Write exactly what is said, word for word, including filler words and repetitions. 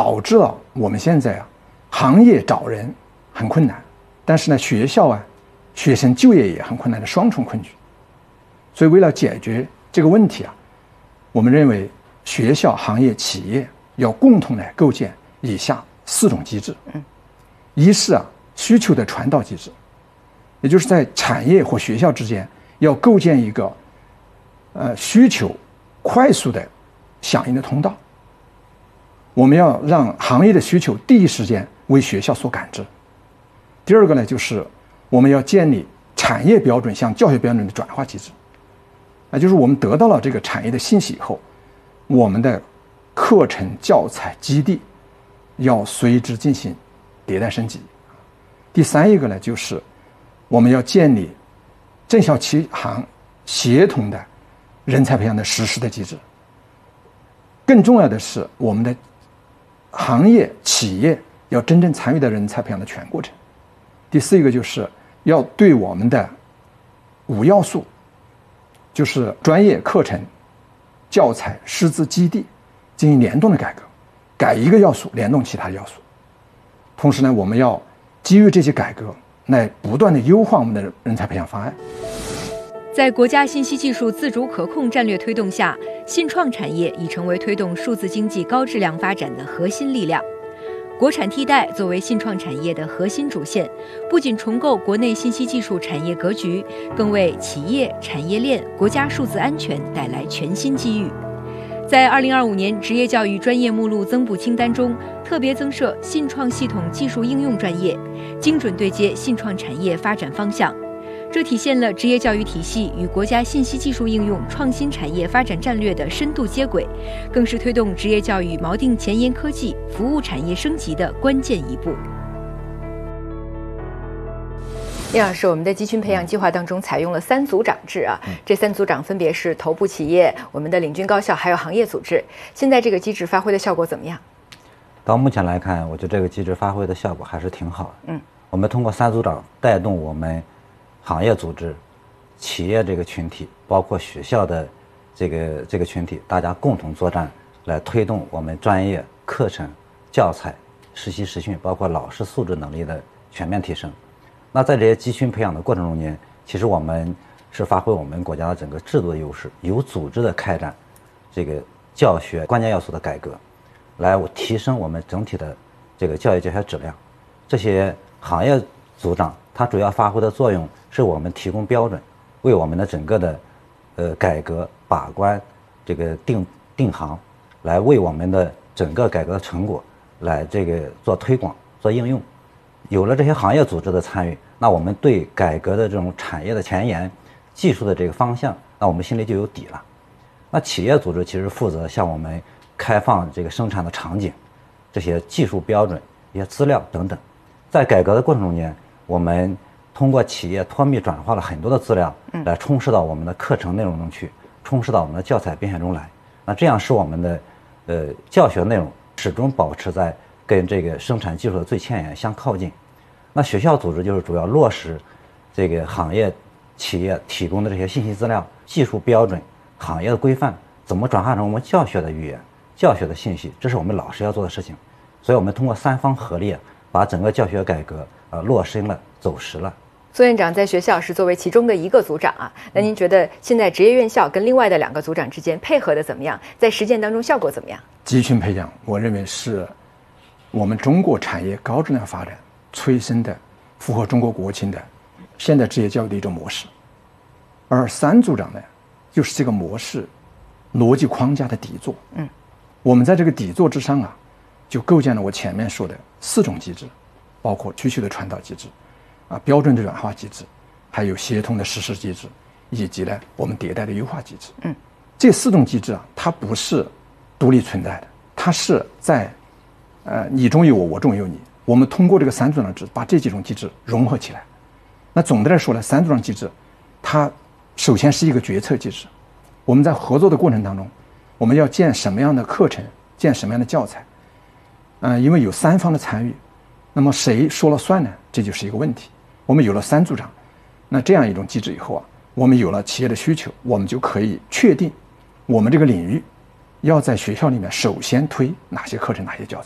导致了我们现在啊，行业找人很困难，但是呢，学校啊，学生就业也很困难的双重困局。所以，为了解决这个问题啊，我们认为学校、行业、企业要共同来构建以下四种机制。嗯，一是啊，需求的传导机制，也就是在产业或学校之间要构建一个呃需求快速的响应的通道。我们要让行业的需求第一时间为学校所感知。第二个呢，就是我们要建立产业标准向教学标准的转化机制。那就是我们得到了这个产业的信息以后，我们的课程、教材、基地要随之进行迭代升级。第三一个呢，就是我们要建立政校企行协同的人才培养的实施的机制。更重要的是，我们的行业企业要真正参与到人才培养的全过程。第四一个就是要对我们的五要素，就是专业课程、教材、师资、基地进行联动的改革，改一个要素联动其他要素。同时呢，我们要基于这些改革来不断的优化我们的人才培养方案。 在国家信息技术自主可控战略推动下，信创产业已成为推动数字经济高质量发展的核心力量。国产替代作为信创产业的核心主线，不仅重构国内信息技术产业格局，更为企业、产业链、国家数字安全带来全新机遇。在二零二五年职业教育专业目录增补清单中，特别增设信创系统技术应用专业，精准对接信创产业发展方向。这体现了职业教育体系与国家信息技术应用创新产业发展战略的深度接轨，更是推动职业教育锚定前沿科技、服务产业升级的关键一步。叶老师，我们的集群培养计划当中采用了三组长制啊，这三组长分别是头部企业、我们的领军高校还有行业组织。现在这个机制发挥的效果怎么样？ 到目前来看，我觉得这个机制发挥的效果还是挺好的。 嗯， 我们通过三组长带动我们行业组织、企业这个群体，包括学校的这个这个群体，大家共同作战，来推动我们专业课程、教材、实习实训，包括老师素质能力的全面提升。那在这些集群培养的过程中间，其实我们是发挥我们国家的整个制度的优势，有组织的开展这个教学关键要素的改革，来提升我们整体的这个教育教学质量。这些行业组长它主要发挥的作用是我们提供标准，为我们的整个的呃改革把关这个定定行，来为我们的整个改革的成果来这个做推广做应用。有了这些行业组织的参与，那我们对改革的这种产业的前沿、技术的这个方向，那我们心里就有底了。那企业组织其实负责向我们开放这个生产的场景、这些技术标准、一些资料等等。在改革的过程中间，我们通过企业脱密转化了很多的资料，来充实到我们的课程内容中去，充实到我们的教材编选中来。那这样使我们的呃教学内容始终保持在跟这个生产技术的最前沿相靠近。那学校组织就是主要落实这个行业企业提供的这些信息资料、技术标准、行业的规范，怎么转化成我们教学的语言、教学的信息，这是我们老师要做的事情。所以我们通过三方合力，把整个教学改革呃落实了、走实了。 苏院长在学校是作为其中的一个组长啊，那您觉得现在职业院校跟另外的两个组长之间配合的怎么样？在实践当中效果怎么样？ 集群培养，我认为是我们中国产业高质量发展催生的、符合中国国情的现代职业教育的一种模式。而三组长呢，就是这个模式逻辑框架的底座。嗯，我们在这个底座之上啊，就构建了我前面说的四种机制，包括需求的传导机制。啊，标准的软化机制，还有协同的实施机制，以及呢我们迭代的优化机制。嗯，这四种机制啊，它不是独立存在的，它是在呃你中有我，我中有你。我们通过这个三组长制，把这几种机制融合起来。那总的来说呢，三组长机制，它首先是一个决策机制。我们在合作的过程当中，我们要建什么样的课程，建什么样的教材，嗯、呃，因为有三方的参与，那么谁说了算呢？这就是一个问题。我们有了三组长，那这样一种机制以后啊，我们有了企业的需求，我们就可以确定我们这个领域要在学校里面首先推哪些课程、哪些教材。